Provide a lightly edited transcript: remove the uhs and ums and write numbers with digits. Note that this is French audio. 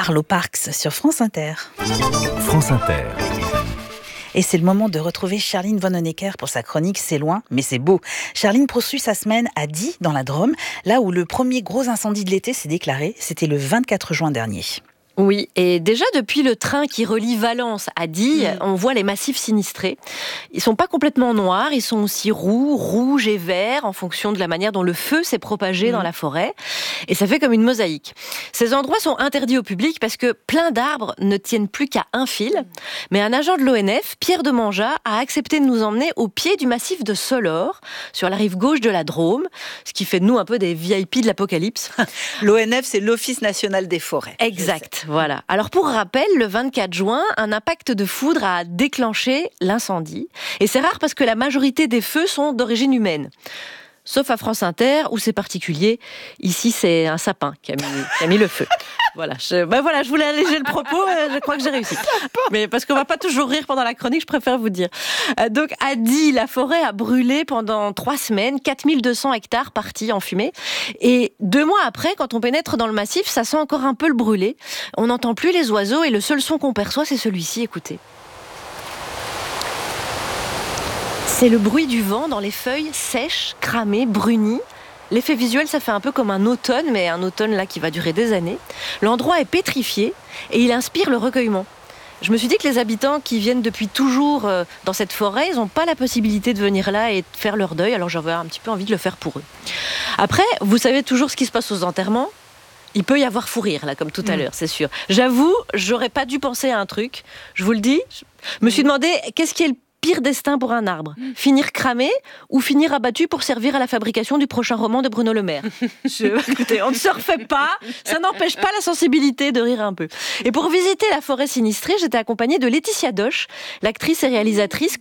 Arlo Parks sur France Inter. France Inter. Et c'est le moment de retrouver Charline Vanhoenacker pour sa chronique C'est loin, mais c'est beau. Charline poursuit sa semaine à Die, dans la Drôme, là où le premier gros incendie de l'été s'est déclaré. C'était le 24 juin dernier. Oui, et déjà depuis le train qui relie Valence à Die, on voit les massifs sinistrés. Ils sont pas complètement noirs, ils sont aussi roux, rouges et verts en fonction de la manière dont le feu s'est propagé dans la forêt. Et ça fait comme une mosaïque. Ces endroits sont interdits au public parce que plein d'arbres ne tiennent plus qu'à un fil. Mais un agent de l'ONF, Pierre Demangeat, a accepté de nous emmener au pied du massif de Solor, sur la rive gauche de la Drôme, ce qui fait de nous un peu des VIP de l'apocalypse. L'ONF, c'est l'Office National des Forêts. Exact. Voilà. Alors pour rappel, le 24 juin, un impact de foudre a déclenché l'incendie. Et c'est rare parce que la majorité des feux sont d'origine humaine. Sauf à France Inter, où c'est particulier. Ici, c'est un sapin qui a mis le feu. Voilà. Je voulais alléger le propos, je crois que j'ai réussi. Mais parce qu'on va pas toujours rire pendant la chronique, je préfère vous dire. Donc, à Die, la forêt a brûlé pendant 3 semaines, 4200 hectares partis en fumée. Et 2 mois après, quand on pénètre dans le massif, ça sent encore un peu le brûlé. On n'entend plus les oiseaux et le seul son qu'on perçoit, c'est celui-ci. Écoutez. C'est le bruit du vent dans les feuilles sèches, cramées, brunies. L'effet visuel, ça fait un peu comme un automne, mais un automne là qui va durer des années. L'endroit est pétrifié et il inspire le recueillement. Je me suis dit que les habitants qui viennent depuis toujours dans cette forêt, ils n'ont pas la possibilité de venir là et de faire leur deuil, alors j'avais un petit peu envie de le faire pour eux. Après, vous savez toujours ce qui se passe aux enterrements ? Il peut y avoir fou rire, là, comme tout à l'heure, c'est sûr. J'avoue, j'aurais pas dû penser à un truc. Je vous le dis, je me suis demandé, qu'est-ce qui est le pire destin pour un arbre ? Finir cramé ou finir abattu pour servir à la fabrication du prochain roman de Bruno Le Maire ? Écoutez, on ne se refait pas, ça n'empêche pas la sensibilité de rire un peu. Et pour visiter la forêt sinistrée, j'étais accompagnée de Laetitia Doche, l'actrice et réalisatrice